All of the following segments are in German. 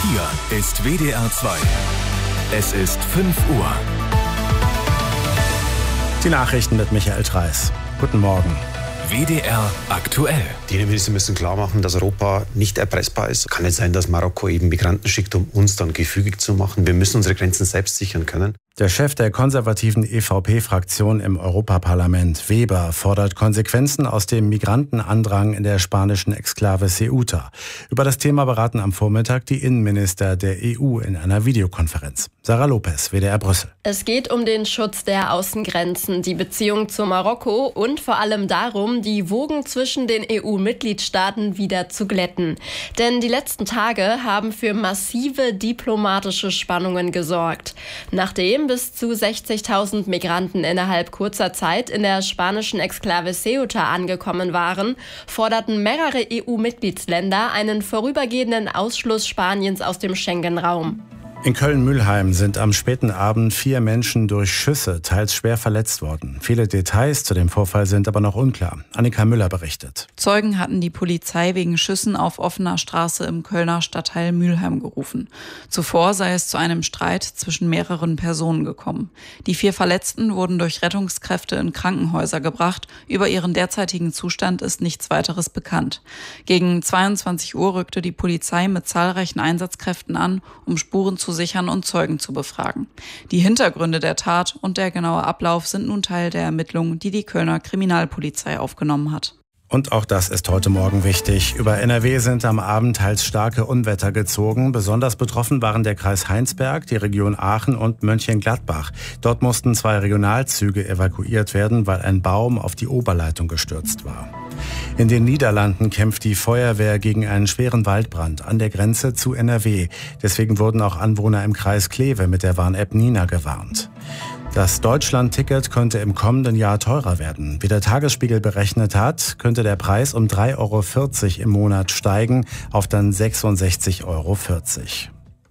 Hier ist WDR 2. Es ist 5 Uhr. Die Nachrichten mit Michael Treiß. Guten Morgen. WDR aktuell. Die Innenminister müssen klar machen, dass Europa nicht erpressbar ist. Kann nicht sein, dass Marokko eben Migranten schickt, um uns dann gefügig zu machen. Wir müssen unsere Grenzen selbst sichern können. Der Chef der konservativen EVP-Fraktion im Europaparlament, Weber, fordert Konsequenzen aus dem Migrantenandrang in der spanischen Exklave Ceuta. Über das Thema beraten am Vormittag die Innenminister der EU in einer Videokonferenz. Sarah Lopez, WDR Brüssel. Es geht um den Schutz der Außengrenzen, die Beziehung zu Marokko und vor allem darum, die Wogen zwischen den EU-Mitgliedstaaten wieder zu glätten. Denn die letzten Tage haben für massive diplomatische Spannungen gesorgt. Nachdem bis zu 60.000 Migranten innerhalb kurzer Zeit in der spanischen Exklave Ceuta angekommen waren, forderten mehrere EU-Mitgliedsländer einen vorübergehenden Ausschluss Spaniens aus dem Schengen-Raum. In Köln-Mülheim sind am späten Abend 4 Menschen durch Schüsse teils schwer verletzt worden. Viele Details zu dem Vorfall sind aber noch unklar. Annika Müller berichtet. Zeugen hatten die Polizei wegen Schüssen auf offener Straße im Kölner Stadtteil Mülheim gerufen. Zuvor sei es zu einem Streit zwischen mehreren Personen gekommen. Die 4 Verletzten wurden durch Rettungskräfte in Krankenhäuser gebracht. Über ihren derzeitigen Zustand ist nichts weiteres bekannt. Gegen 22 Uhr rückte die Polizei mit zahlreichen Einsatzkräften an, um Spuren zu sichern und Zeugen zu befragen. Die Hintergründe der Tat und der genaue Ablauf sind nun Teil der Ermittlungen, die die Kölner Kriminalpolizei aufgenommen hat. Und auch das ist heute Morgen wichtig. Über NRW sind am Abend teils starke Unwetter gezogen. Besonders betroffen waren der Kreis Heinsberg, die Region Aachen und Mönchengladbach. Dort mussten 2 Regionalzüge evakuiert werden, weil ein Baum auf die Oberleitung gestürzt war. In den Niederlanden kämpft die Feuerwehr gegen einen schweren Waldbrand an der Grenze zu NRW. Deswegen wurden auch Anwohner im Kreis Kleve mit der Warn-App Nina gewarnt. Das Deutschland-Ticket könnte im kommenden Jahr teurer werden. Wie der Tagesspiegel berechnet hat, könnte der Preis um 3,40 € im Monat steigen auf dann 66,40 €.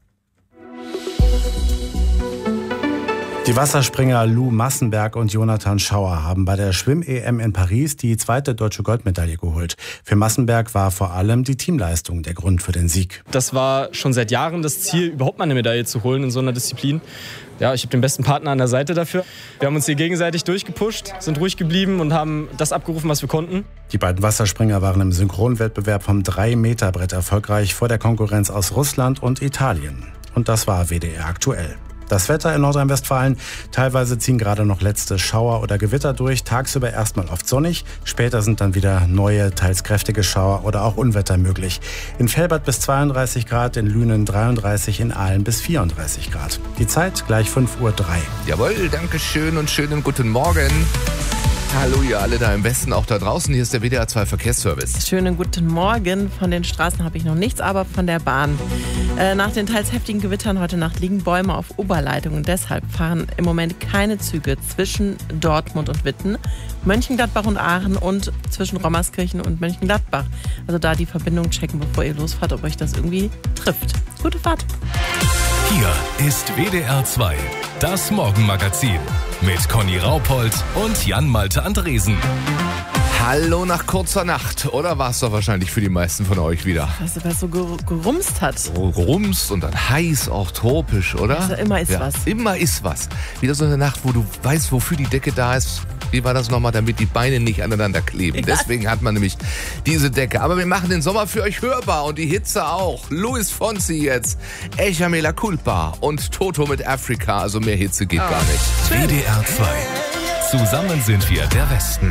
Die Wasserspringer Lou Massenberg und Jonathan Schauer haben bei der Schwimm-EM in Paris die 2. deutsche Goldmedaille geholt. Für Massenberg war vor allem die Teamleistung der Grund für den Sieg. Das war schon seit Jahren das Ziel, überhaupt mal eine Medaille zu holen in so einer Disziplin. Ja, ich habe den besten Partner an der Seite dafür. Wir haben uns hier gegenseitig durchgepusht, sind ruhig geblieben und haben das abgerufen, was wir konnten. Die beiden Wasserspringer waren im Synchronwettbewerb vom 3-Meter-Brett erfolgreich vor der Konkurrenz aus Russland und Italien. Und das war WDR aktuell. Das Wetter in Nordrhein-Westfalen, teilweise ziehen gerade noch letzte Schauer oder Gewitter durch, tagsüber erstmal oft sonnig, später sind dann wieder neue, teils kräftige Schauer oder auch Unwetter möglich. In Velbert bis 32 Grad, in Lünen 33, in Aalen bis 34 Grad. Die Zeit gleich 5:03 Uhr. Jawohl, danke schön und schönen guten Morgen. Hallo ihr alle da im Westen, auch da draußen. Hier ist der WDR 2 Verkehrsservice. Schönen guten Morgen. Von den Straßen habe ich noch nichts, aber von der Bahn. Nach den teils heftigen Gewittern heute Nacht liegen Bäume auf Oberleitungen. Deshalb fahren im Moment keine Züge zwischen Dortmund und Witten, Mönchengladbach und Aachen und zwischen Rommerskirchen und Mönchengladbach. Also da die Verbindung checken, bevor ihr losfahrt, ob euch das irgendwie trifft. Gute Fahrt. Hier ist WDR 2, das Morgenmagazin mit Conny Raupold und Jan-Malte Andresen. Hallo nach kurzer Nacht, oder war es doch wahrscheinlich für die meisten von euch wieder? Was so gerumst hat. So gerumst und dann heiß, auch tropisch, oder? Also immer ist was. Immer ist was. Wieder so eine Nacht, wo du weißt, wofür die Decke da ist. Wie war das nochmal? Damit die Beine nicht aneinander kleben. Ja. Deswegen hat man nämlich diese Decke. Aber wir machen den Sommer für euch hörbar und die Hitze auch. Luis Fonsi jetzt, Echa Mea Culpa und Toto mit Afrika. Also mehr Hitze geht gar nicht. WDR 2. Zusammen sind wir der Westen.